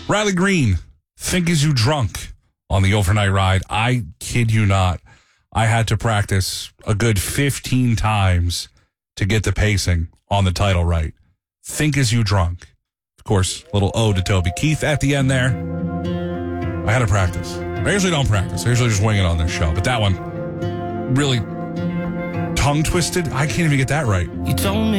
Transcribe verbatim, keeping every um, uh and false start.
Riley Green, Think Is You Drunk on the overnight ride. I kid you not. I had to practice a good fifteen times to get the pacing on the title right. Think Is You Drunk. Of course, little ode to Toby Keith at the end there. I had to practice. I usually don't practice. I usually just wing it on this show. But that one, really tongue twisted. I can't even get that right. You told me